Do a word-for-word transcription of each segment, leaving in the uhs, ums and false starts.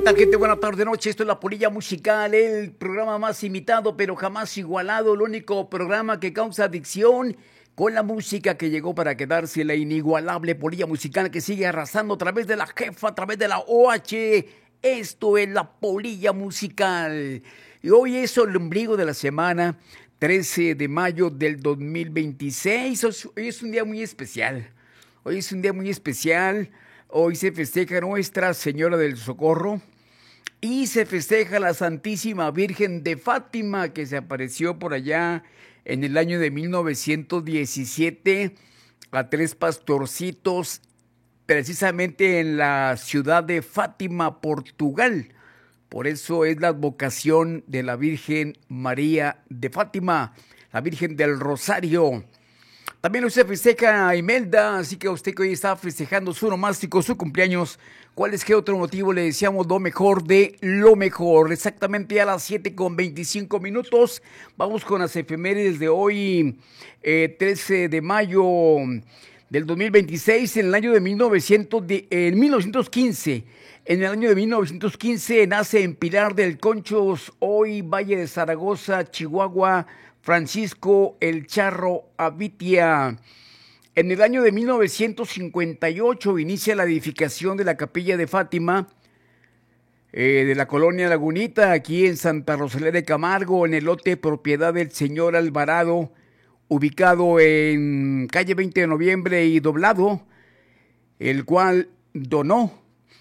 tal, gente? Buena tarde, noche. Esto es La Polilla Musical, el programa más imitado pero jamás igualado, el único programa que causa adicción con la música que llegó para quedarse, la inigualable Polilla Musical que sigue arrasando a través de la jefa, a través de la O H. Esto es La Polilla Musical. Y hoy es el ombligo de la semana, trece de mayo del dos mil veintiséis. Hoy es un día muy especial. Hoy es un día muy especial. Hoy se festeja Nuestra Señora del Socorro y se festeja la Santísima Virgen de Fátima, que se apareció por allá en el año de mil novecientos diecisiete a tres pastorcitos, precisamente en la ciudad de Fátima, Portugal. Por eso es la advocación de la Virgen María de Fátima, la Virgen del Rosario. También hoy se festeja a Imelda, así que a usted que hoy está festejando su nomástico, su cumpleaños, ¿cuál es qué otro motivo? Le deseamos lo mejor de lo mejor. Exactamente a las siete con veinticinco minutos, vamos con las efemérides de hoy, eh, trece de mayo del dos mil veintiséis, en el año de, mil novecientos de eh, mil novecientos quince. En el año de mil novecientos quince nace en Pilar del Conchos, hoy Valle de Zaragoza, Chihuahua, Francisco El Charro Avitia. En el año de mil novecientos cincuenta y ocho inicia la edificación de la Capilla de Fátima, eh, de la colonia Lagunita, aquí en Santa Rosalía de Camargo, en el lote propiedad del señor Alvarado, ubicado en calle veinte de noviembre y Doblado, el cual donó.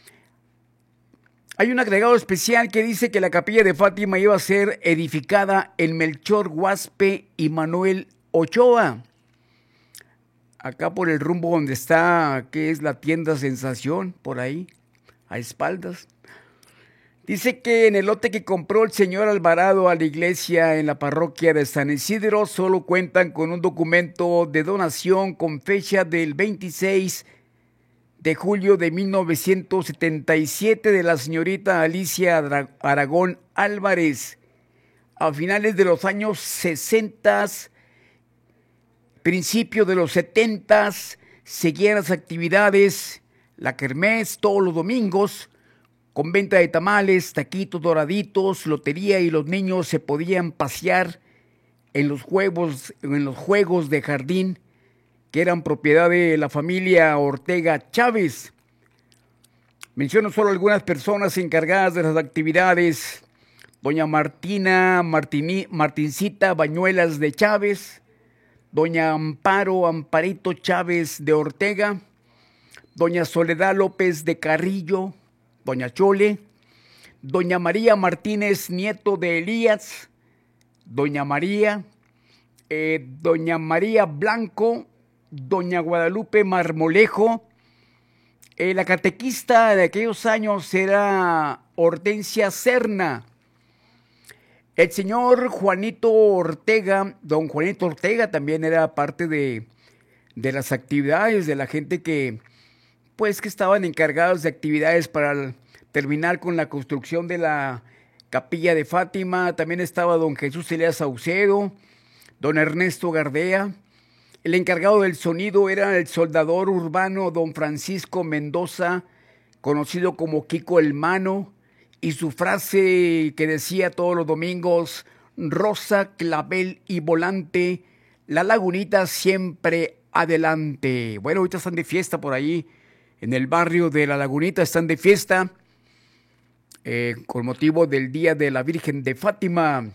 Hay un agregado especial que dice que la Capilla de Fátima iba a ser edificada en Melchor Guaspe y Manuel Ochoa. Acá por el rumbo donde está, que es la tienda Sensación, por ahí, a espaldas. Dice que en el lote que compró el señor Alvarado a la iglesia en la parroquia de San Isidro, solo cuentan con un documento de donación con fecha del veintiséis de julio de mil novecientos setenta y siete de la señorita Alicia Aragón Álvarez. A finales de los años sesenta, principio de los setenta, seguían las actividades, la kermés todos los domingos, con venta de tamales, taquitos doraditos, lotería, y los niños se podían pasear en los juegos, en los juegos de jardín que eran propiedad de la familia Ortega Chávez. Menciono solo algunas personas encargadas de las actividades: doña Martina Martini, Martincita Bañuelas de Chávez, doña Amparo Amparito Chávez de Ortega, doña Soledad López de Carrillo, doña Chole, doña María Martínez Nieto de Elías, doña María, eh, doña María Blanco, doña Guadalupe Marmolejo. Eh, la catequista de aquellos años era Hortensia Serna. El señor Juanito Ortega, don Juanito Ortega, también era parte de, de las actividades de la gente que, pues, que estaban encargados de actividades para el, terminar con la construcción de la Capilla de Fátima. También estaba don Jesús Elías Saucedo, don Ernesto Gardea. El encargado del sonido era el soldador urbano don Francisco Mendoza, conocido como Kiko el Mano, y su frase que decía todos los domingos: rosa, clavel y volante, la Lagunita siempre adelante. Bueno, ahorita están de fiesta por ahí, en el barrio de La Lagunita están de fiesta, eh, con motivo del Día de la Virgen de Fátima.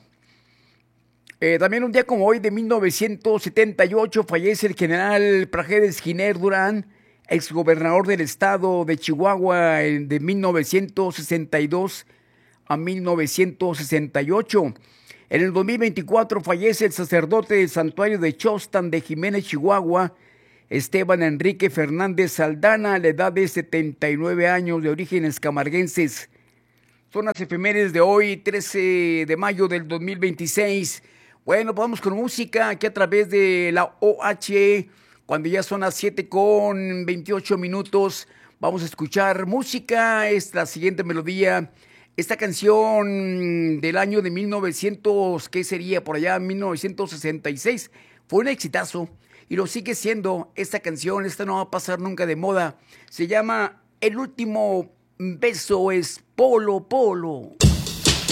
Eh, también un día como hoy de mil novecientos setenta y ocho fallece el general Prajedes Giner Durán, exgobernador del estado de Chihuahua de mil novecientos sesenta y dos a mil novecientos sesenta y ocho. En el dos mil veinticuatro fallece el sacerdote del santuario de Chostan de Jiménez, Chihuahua, Esteban Enrique Fernández Saldana, a la edad de setenta y nueve años, de orígenes camarguenses. Son las efemérides de hoy, trece de mayo del dos mil veintiséis. Bueno, vamos con música aquí a través de la O H, cuando ya son las siete con veintiocho minutos. Vamos a escuchar música, es la siguiente melodía. Esta canción del año de mil novecientos, ¿qué sería? Por allá, mil novecientos sesenta y seis, fue un exitazo y lo sigue siendo esta canción. Esta no va a pasar nunca de moda. Se llama El Último beso es Polo Polo.